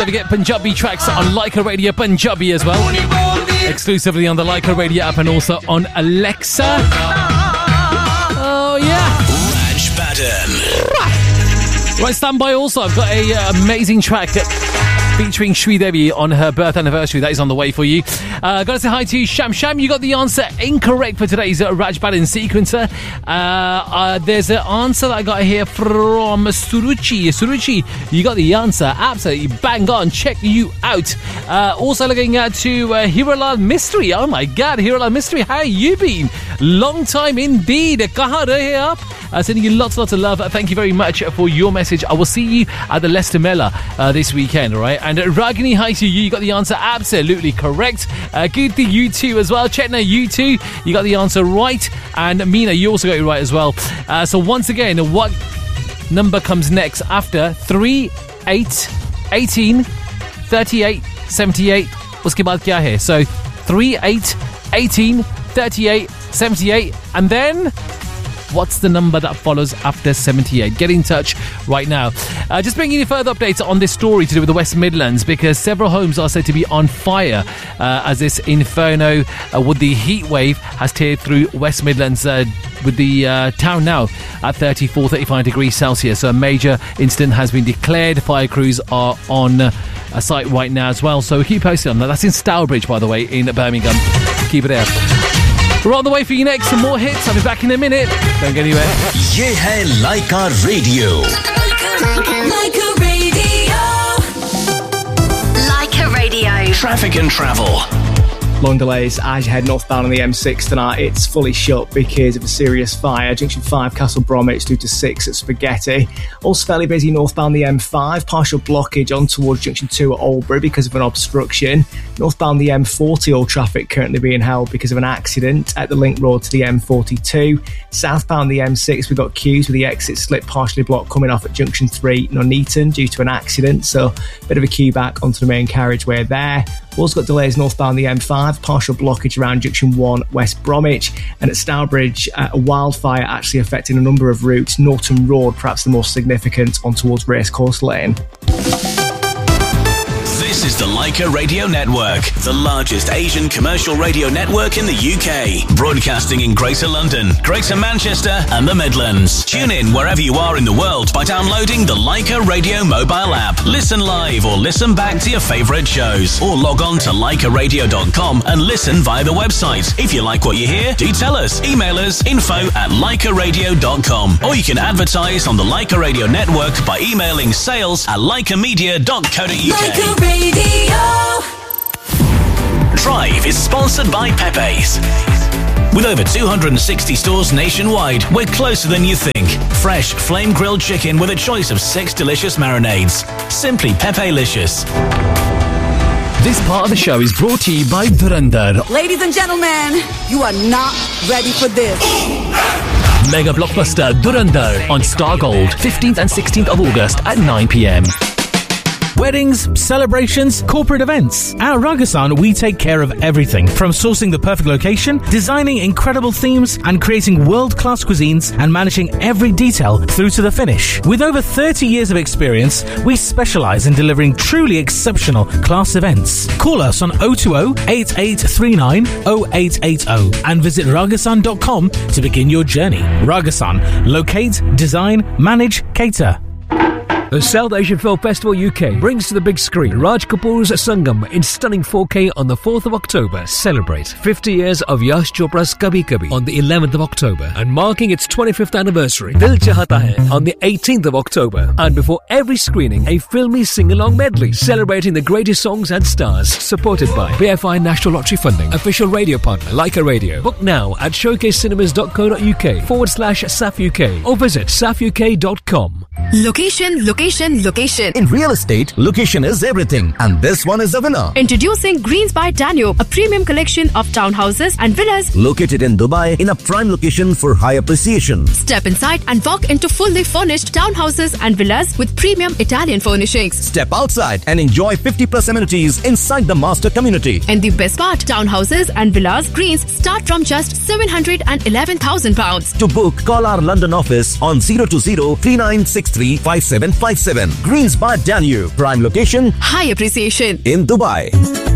Don't forget Punjabi tracks on Leica Radio Punjabi as well. Exclusively on the Leica Radio app and also on Alexa. Oh, yeah. Raj Baden. Right, stand by also. I've got a amazing track featuring Sridevi on her birth anniversary. That is on the way for you. Gotta say hi to you, Sham. Sham, you got the answer incorrect for today's Raj Baden sequencer. There's an answer that I got here from Suruchi. Suruchi, you got the answer. Absolutely bang on. Check you out. Also looking at to Hiralal Mystery. Oh my God, Hiralal Mystery, how you been? Long time indeed. Kahan rahe aap? Sending you lots of love. Thank you very much for your message. I will see you at the Leicester Mela this weekend, all right? And Ragini, hi to you. You got the answer absolutely correct. Kirti, you too as well. Chetna, you too. You got the answer right. And Meena, you also got it right as well. So once again, what number comes next after 3, 8, 18, 38, 78? Uske baad kya hai? So 3, 8, 18, 38, 78. And then what's the number that follows after 78? Get in touch right now. Just bringing you further updates on this story to do with the West Midlands, because several homes are said to be on fire as this inferno with the heat wave has teared through West Midlands, with the town now at 34, 35 degrees Celsius. So a major incident has been declared. Fire crews are on a site right now as well. So keep posted on that. That's in Stourbridge, by the way, in Birmingham. Keep it there. We're on the way for you next. Some more hits. I'll be back in a minute. Don't get anywhere. Ye hai Leica Radio. Leica Radio. Leica Radio. Traffic and travel. Long delays as you head northbound on the M6 tonight. It's fully shut because of a serious fire. Junction 5, Castle Bromwich, through to 6 at Spaghetti. Also fairly busy northbound the M5. Partial blockage on towards Junction 2 at Albury because of an obstruction. Northbound the M40, all traffic currently being held because of an accident at the link road to the M42. Southbound the M6, we've got queues with the exit slip partially blocked coming off at Junction 3 Nuneaton due to an accident. So a bit of a queue back onto the main carriageway there. We've also got delays northbound the M5, partial blockage around Junction 1 West Bromwich, and at Stourbridge, a wildfire actually affecting a number of routes. Norton Road, perhaps the most significant, on towards Racecourse Lane. This is the Leica Radio Network, the largest Asian commercial radio network in the UK. Broadcasting in Greater London, Greater Manchester and the Midlands. Tune in wherever you are in the world by downloading the Leica Radio mobile app. Listen live or listen back to your favourite shows. Or log on to leicaradio.com and listen via the website. If you like what you hear, do tell us. Email us info@leicaradio.com. Or you can advertise on the Leica Radio Network by emailing sales@leicamedia.co.uk. Leica Radio. Drive is sponsored by Pepe's. With over 260 stores nationwide, we're closer than you think. Fresh, flame-grilled chicken with a choice of 6 delicious marinades. Simply Pepe-licious. This part of the show is brought to you by Dhurandhar. Ladies and gentlemen, you are not ready for this. Mega blockbuster Dhurandhar on Star Gold, 15th and 16th of August at 9 p.m. Weddings, celebrations, corporate events. At Ragasan, we take care of everything from sourcing the perfect location, designing incredible themes, and creating world-class cuisines and managing every detail through to the finish. With over 30 years of experience, we specialize in delivering truly exceptional class events. Call us on 020-8839-0880 and visit ragasan.com to begin your journey. Ragasan. Locate, design, manage, cater. The South Asian Film Festival UK brings to the big screen Raj Kapoor's Sangam in stunning 4K on the 4th of October. Celebrate 50 years of Yash Chopra's Kabhi Kabhi on the 11th of October. And marking its 25th anniversary, Dil Chahata Hai on the 18th of October. And before every screening, a filmy sing-along medley celebrating the greatest songs and stars. Supported by BFI National Lottery Funding. Official radio partner, Leica Radio. Book now at showcasecinemas.co.uk/SAF UK or visit safuk.com. Location. In real estate, location is everything. And this one is the winner. Introducing Greens by Danube, a premium collection of townhouses and villas. Located in Dubai, in a prime location for high appreciation. Step inside and walk into fully furnished townhouses and villas with premium Italian furnishings. Step outside and enjoy 50+ amenities inside the master community. And the best part, townhouses and villas Greens start from just £711,000. To book, call our London office on 020 3969 0635757. Greens by Danube. Prime location High appreciation. in Dubai.